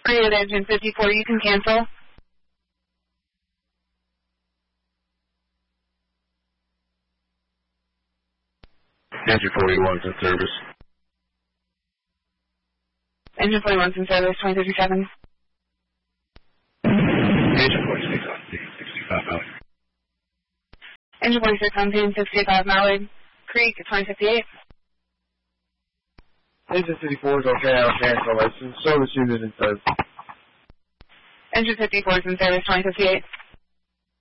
Create engine 54, you can cancel. Engine 41's in service. Engine 41's in service, 2037. Engine 46 on 65 Mallard. Engine 46 on 65 Mallard Creek, 2058. Engine 54 is okay, I'll cancel license. Service unit in service. Engine 54 is in service, 2058.